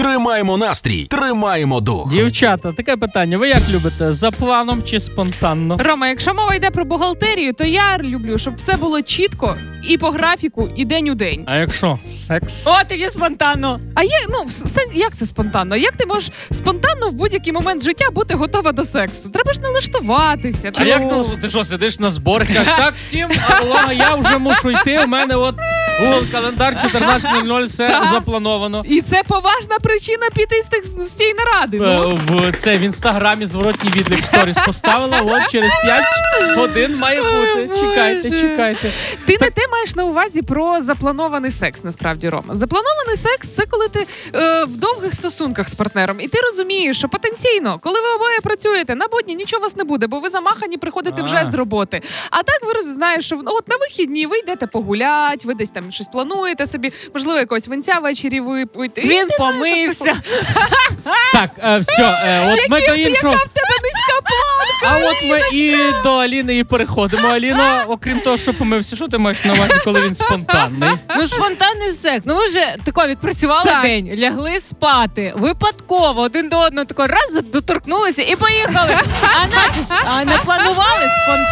Тримаємо настрій, тримаємо дух. Дівчата, таке питання. Ви як любите? За планом чи спонтанно? Рома, якщо мова йде про бухгалтерію, то я люблю, щоб все було чітко і по графіку, і день у день. А якщо? Секс? О, тоді спонтанно. А як це спонтанно? Як ти можеш спонтанно в будь-який момент життя бути готова до сексу? Треба ж налаштуватися. А як ти що, сидиш на зборах? Так, всім, увага, я вже мушу йти, у мене от Google календар 14:00, все заплановано. І це поважна причина піти з цієї наради. В інстаграмі зворотній відлік сторіс поставила, от через 5 годин має бути. Чекайте. Ти не те маєш на увазі про запланований секс, насправді, Рома. Запланований секс – це коли ти в довгих стосунках з партнером, і ти розумієш, що потенційно, коли ви обоє працюєте, на будні нічого у вас не буде, бо ви замахані приходите вже з роботи. А так ви знаєш, що от на вихідні ви йдете погулять, ви десь там щось плануєте собі, можливо, якогось винця ввечері випити. Він помився. Так, все, от ми до іншого. Яка в тебе низька планка, А от ми і до Аліни і переходимо. Аліна, окрім того, що помився, що ти маєш на увазі, коли він спонтанний? Ну, спонтанний секс. Ну, ви вже тако відпрацювали день, лягли спати, випадково один до одного тако раз доторкнулися і поїхали. А не планували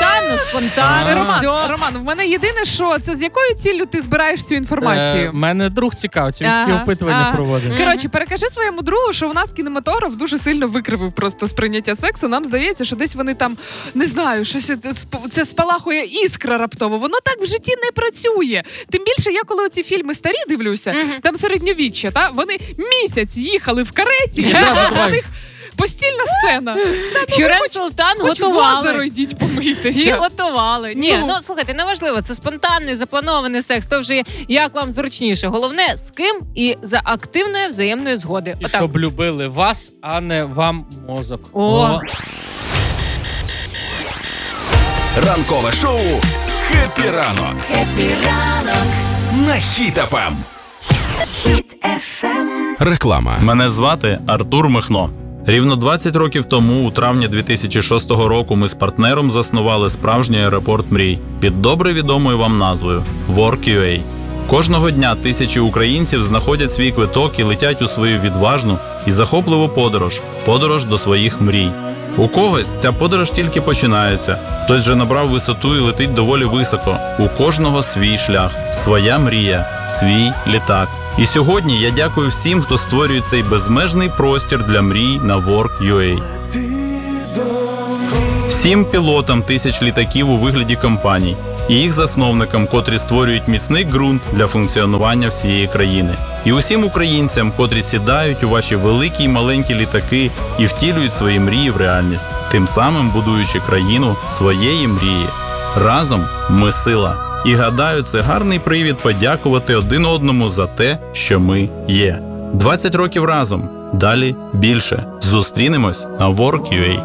спонтанно. Роман, в мене єдине, що це з якою ціллю ти збираєш цю інформацію? Мене друг цікавиться, він такі опитування проводить. Коротше, перекажи своєму другу, що у нас кінематограф дуже сильно викривив просто сприйняття сексу. Нам здається, що десь вони там, не знаю, щось це спалахує іскра раптово. Воно так в житті не працює. Тим більше, я коли оці фільми старі дивлюся, там середньовіччя, вони місяць їхали в кареті, і на них постільна сцена. Хюррем Султан готували. В озеро йдіть помитися. І готували. Ні, слухайте, неважливо, це спонтанний, запланований секс, то вже як вам зручніше. Головне, з ким і за активної взаємної згоди. І щоб любили вас, а не вам мозок. Ранкове шоу «Хеппі ранок». На Хіт ФМ. Реклама. Мене звати Артур Михно. Рівно 20 років тому, у травні 2006 року, ми з партнером заснували справжній аеропорт мрій під добре відомою вам назвою Work.ua. Кожного дня тисячі українців знаходять свій квиток і летять у свою відважну і захопливу подорож до своїх мрій. У когось ця подорож тільки починається, хтось вже набрав висоту і летить доволі високо. У кожного свій шлях, своя мрія, свій літак. І сьогодні я дякую всім, хто створює цей безмежний простір для мрій на Work.ua. Всім пілотам тисяч літаків у вигляді компаній і їх засновникам, котрі створюють міцний ґрунт для функціонування всієї країни. І усім українцям, котрі сідають у ваші великі й маленькі літаки і втілюють свої мрії в реальність, тим самим будуючи країну своєї мрії. Разом ми сила. І гадаю, це гарний привід подякувати один одному за те, що ми є. 20 років разом. Далі більше. Зустрінемось на Work.ua.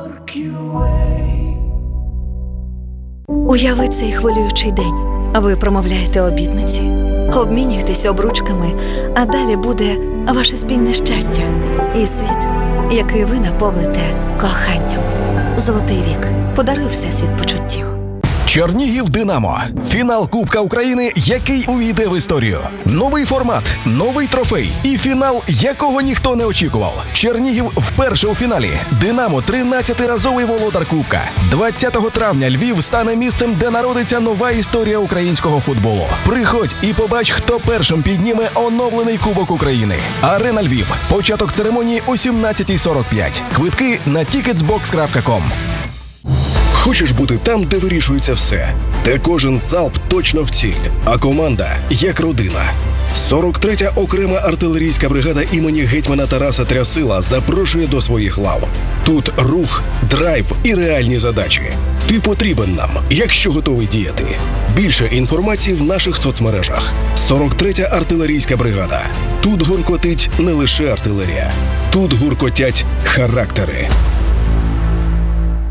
Уяви цей хвилюючий день. Ви промовляєте обітниці, обмінюєтесь обручками, а далі буде ваше спільне щастя і світ, який ви наповните коханням. Золотий вік. Подаруй всесвіт почуттів. Чернігів «Динамо». Фінал Кубка України, який увійде в історію. Новий формат, новий трофей і фінал, якого ніхто не очікував. Чернігів вперше у фіналі. «Динамо» – 13-разовий володар Кубка. 20 травня Львів стане місцем, де народиться нова історія українського футболу. Приходь і побач, хто першим підніме оновлений Кубок України. Арена Львів. Початок церемонії о 17:45. Квитки на ticketsbox.com. Хочеш бути там, де вирішується все, де кожен залп точно в ціль, а команда як родина. 43-я окрема артилерійська бригада імені гетьмана Тараса Трясила запрошує до своїх лав. Тут рух, драйв і реальні задачі. Ти потрібен нам, якщо готовий діяти. Більше інформації в наших соцмережах. 43-я артилерійська бригада. Тут гуркотить не лише артилерія. Тут гуркотять характери.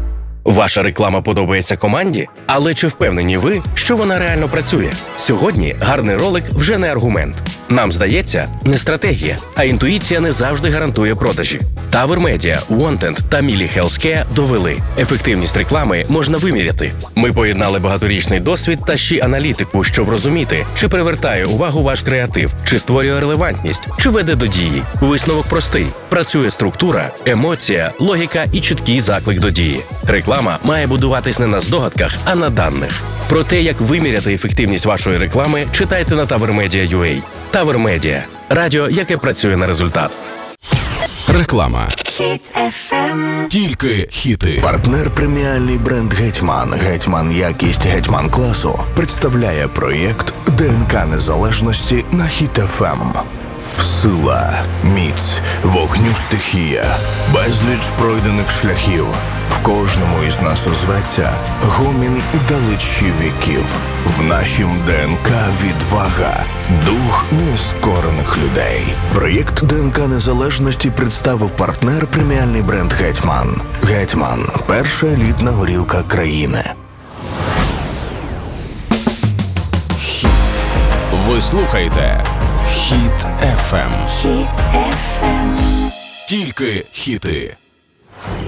Ваша реклама подобається команді? Але чи впевнені ви, що вона реально працює? Сьогодні гарний ролик вже не аргумент. Нам здається, не стратегія, а інтуїція не завжди гарантує продажі. Tower Media, Wanted та Mili Healthcare довели. Ефективність реклами можна виміряти. Ми поєднали багаторічний досвід та ще аналітику, щоб розуміти, чи привертає увагу ваш креатив, чи створює релевантність, чи веде до дії. Висновок простий. Працює структура, емоція, логіка і чіткий заклик до дії. Реклама має будуватись не на здогадках, а на даних. Про те, як виміряти ефективність вашої реклами, читайте на TowerMedia.ua. Tower Media – радіо, яке працює на результат. Реклама. Тільки хіти. Партнер преміальний бренд «Гетьман». «Гетьман» якість «Гетьман» класу представляє проєкт ДНК незалежності на Хіт ФМ. Сила, міць, вогню стихія, безліч пройдених шляхів. В кожному із нас озветься гомін далечі віків. В нашім ДНК відвага, дух нескорених людей. Проєкт ДНК незалежності представив партнер преміальний бренд «Гетьман». «Гетьман» – перша елітна горілка країни. Ви слухаєте Хіт FM. Тільки хіти.